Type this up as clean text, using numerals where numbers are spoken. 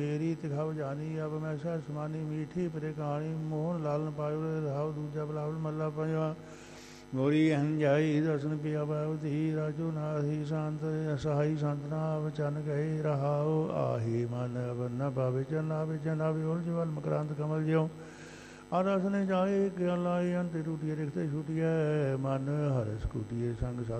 ਰੀਤ ਖਾਵ ਜਾਨੀ ਅਬ ਮੈਂ ਸਹਿ ਸਮਾਨੀ ਮੀਠੀ ਪਰੇ ਕਹਾਣੀ ਮੋਹਨ ਲਾਲਨ ਪਾਇਓ ਰਹਾਉ ਦੂਜਾ ਬਲਾਵਲ ਮੱਲਾ ਪੰਜਵਾ ਗੋਰੀ ਹੰਜਾਈ ਦਰਸ਼ਨ ਪਿਆ ਬਾਉਦੀ ਰਾਜੂ ਨਾਥੀ ਸੰਤ ਸਹਾਈ ਸੰਤਨਾ ਵਚਨ ਗਏ ਰਹਾਉ ਆਹੀ ਮਨ ਅਵਨ ਭਾਵੇ ਚਨਾ ਵਿਚਨਾ ਵਿਉਲ ਜਵਲ ਮਕਰਾਂਤ ਕਮਲ ਜਿਉ ਆਰਸ ਨੇ ਜਾਏ ਗਿਆਨ ਲਾਏ ਅੰਤੇ ਟੂਟੀਏ ਰਿਖਤੇ ਛੁਟੀਐ ਮਨ ਹਰਸ ਕੁਟੀਏ ਸੰਗ